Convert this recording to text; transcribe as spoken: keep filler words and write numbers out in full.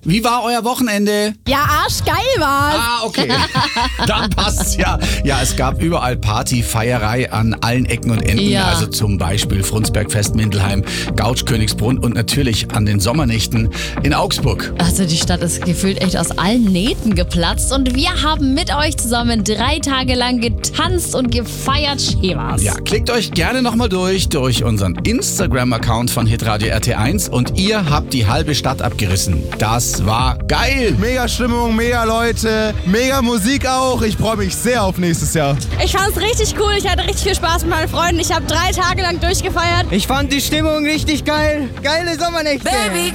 Wie war euer Wochenende? Ja, arschgeil war's. Ah, okay. Dann passt's ja. Ja, es gab überall Party, Feierei an allen Ecken und Enden. Ja. Also zum Beispiel Frundsbergfest Mindelheim, Gautsch Königsbrunn und natürlich an den Sommernächten in Augsburg. Also die Stadt ist gefühlt echt aus allen Nähten geplatzt und wir haben mit euch zusammen drei Tage lang getanzt und gefeiert. Schön war's. Ja, klickt euch gerne nochmal durch, durch unseren Instagram-Account von Hitradio R T eins und ihr habt die halbe Stadt abgerissen. Das war geil. Mega Stimmung, mega Leute, mega Musik auch. Ich freue mich sehr auf nächstes Jahr. Ich fand's richtig cool. Ich hatte richtig viel Spaß mit meinen Freunden. Ich habe drei Tage lang durchgefeiert. Ich fand die Stimmung richtig geil. Geile Sommernächte. Baby,